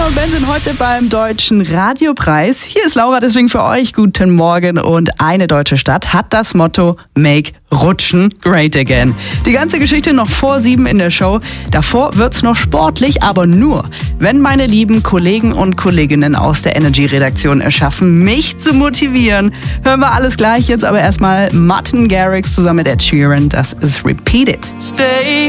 Anna und Ben sind heute beim Deutschen Radiopreis. Hier ist Laura, deswegen für euch guten Morgen. Und eine deutsche Stadt hat das Motto Make Rutschen Great Again. Die ganze Geschichte noch vor 7 in der Show. Davor wird's noch sportlich, aber nur, wenn meine lieben Kollegen und Kolleginnen aus der Energy-Redaktion es schaffen, mich zu motivieren. Hören wir alles gleich, jetzt aber erstmal Martin Garrix zusammen mit Ed Sheeran. Das ist Repeat It. Stay